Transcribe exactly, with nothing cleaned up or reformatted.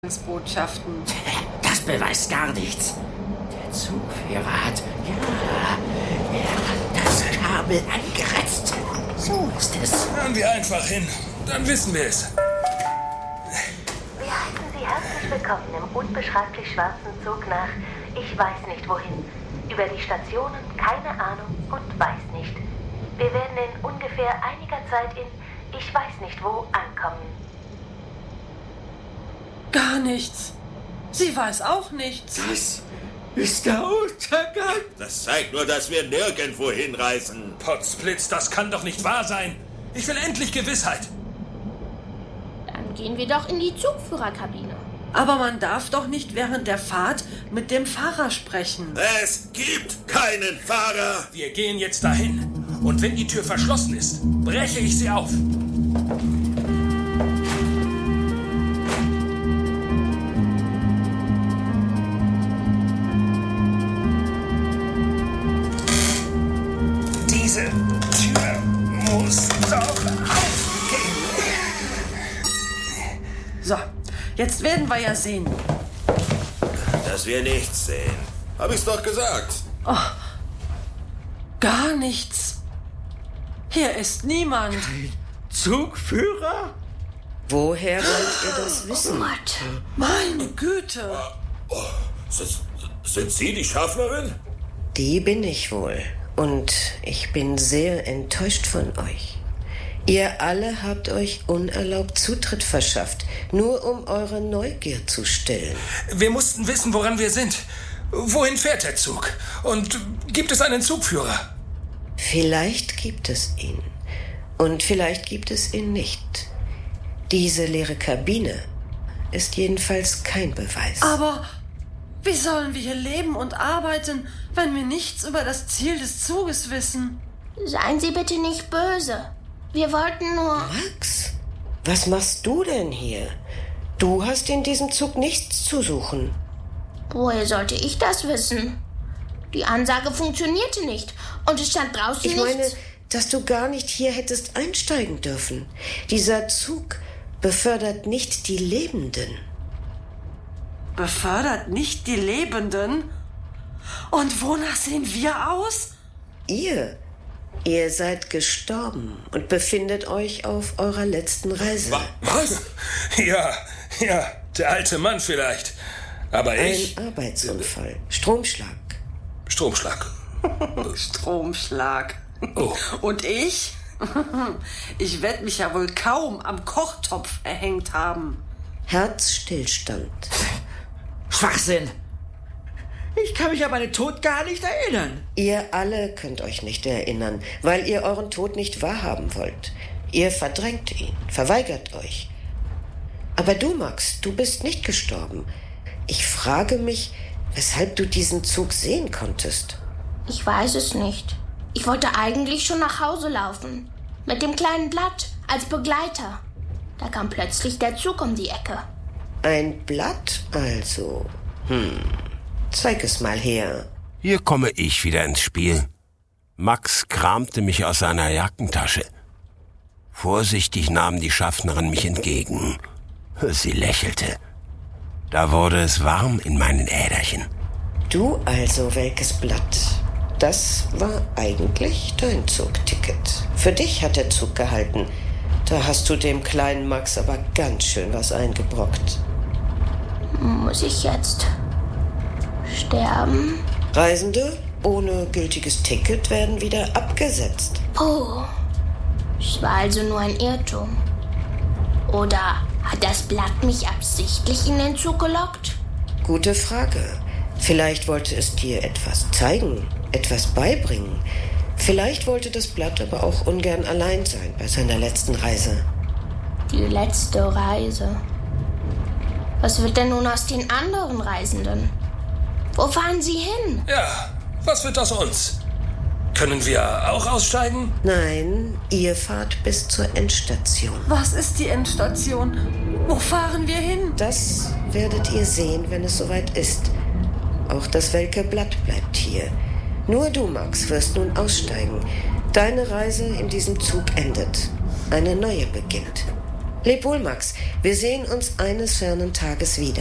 Botschaften. Das beweist gar nichts. Der Zugführer hat, ja, er hat das Kabel angeritzt. So ist es. Hören wir einfach hin, dann wissen wir es. Wir heißen Sie herzlich willkommen im unbeschreiblich schwarzen Zug nach Ich weiß nicht wohin. Über die Stationen keine Ahnung und weiß nicht. Wir werden in ungefähr einiger Zeit in Ich weiß nicht wo ankommen. Gar nichts. Sie weiß auch nichts. Das ist der Untergang. Das zeigt nur, dass wir nirgendwo hinreisen. Potzblitz, das kann doch nicht wahr sein. Ich will endlich Gewissheit. Dann gehen wir doch in die Zugführerkabine. Aber man darf doch nicht während der Fahrt mit dem Fahrer sprechen. Es gibt keinen Fahrer. Wir gehen jetzt dahin. Und wenn die Tür verschlossen ist, breche ich sie auf. Diese Tür muss doch aufgehen. So, jetzt werden wir ja sehen. Dass wir nichts sehen. Hab ich's doch gesagt. Oh, gar nichts. Hier ist niemand. Zugführer? Woher wollt ihr das wissen? Meine Güte. Oh, sind, sind Sie die Schaffnerin? Die bin ich wohl. Und ich bin sehr enttäuscht von euch. Ihr alle habt euch unerlaubt Zutritt verschafft, nur um eure Neugier zu stillen. Wir mussten wissen, woran wir sind. Wohin fährt der Zug? Und gibt es einen Zugführer? Vielleicht gibt es ihn. Und vielleicht gibt es ihn nicht. Diese leere Kabine ist jedenfalls kein Beweis. Aber wie sollen wir hier leben und arbeiten, wenn wir nichts über das Ziel des Zuges wissen? Seien Sie bitte nicht böse. Wir wollten nur... Max, was machst du denn hier? Du hast in diesem Zug nichts zu suchen. Woher sollte ich das wissen? Die Ansage funktionierte nicht und es stand draußen Ich nichts. meine, dass du gar nicht hier hättest einsteigen dürfen. Dieser Zug befördert nicht die Lebenden. Befördert nicht die Lebenden? Und wonach sehen wir aus? Ihr, ihr seid gestorben und befindet euch auf eurer letzten Reise. Was? Ja, ja, der alte Mann vielleicht. Aber ich... Ein Arbeitsunfall. Stromschlag. Stromschlag. Stromschlag. Oh. Und ich? Ich werde mich ja wohl kaum am Kochtopf erhängt haben. Herzstillstand. Schwachsinn. Ich kann mich an meinen Tod gar nicht erinnern. Ihr alle könnt euch nicht erinnern, weil ihr euren Tod nicht wahrhaben wollt. Ihr verdrängt ihn, verweigert euch. Aber du, Max, du bist nicht gestorben. Ich frage mich, weshalb du diesen Zug sehen konntest. Ich weiß es nicht. Ich wollte eigentlich schon nach Hause laufen. Mit dem kleinen Blatt als Begleiter. Da kam plötzlich der Zug um die Ecke. Ein Blatt also. Hm. Zeig es mal her. Hier komme ich wieder ins Spiel. Max kramte mich aus seiner Jackentasche. Vorsichtig nahm die Schaffnerin mich entgegen. Sie lächelte. Da wurde es warm in meinen Äderchen. Du also, welkes Blatt. Das war eigentlich dein Zugticket. Für dich hat der Zug gehalten. Da hast du dem kleinen Max aber ganz schön was eingebrockt. Muss ich jetzt sterben? Reisende ohne gültiges Ticket werden wieder abgesetzt. Oh, es war also nur ein Irrtum. Oder hat das Blatt mich absichtlich in den Zug gelockt? Gute Frage. Vielleicht wollte es dir etwas zeigen, etwas beibringen. Vielleicht wollte das Blatt aber auch ungern allein sein bei seiner letzten Reise. Die letzte Reise. Was wird denn nun aus den anderen Reisenden? Wo fahren sie hin? Ja, was wird aus uns? Können wir auch aussteigen? Nein, ihr fahrt bis zur Endstation. Was ist die Endstation? Wo fahren wir hin? Das werdet ihr sehen, wenn es soweit ist. Auch das welke Blatt bleibt hier. Nur du, Max, wirst nun aussteigen. Deine Reise in diesem Zug endet. Eine neue beginnt. Leb wohl, Max. Wir sehen uns eines fernen Tages wieder.